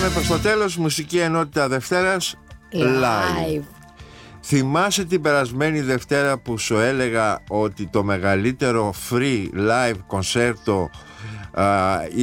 Προς το τέλος, μουσική ενότητα Δευτέρας live. Θυμάσαι την περασμένη Δευτέρα που σου έλεγα ότι το μεγαλύτερο free live κονσέρτο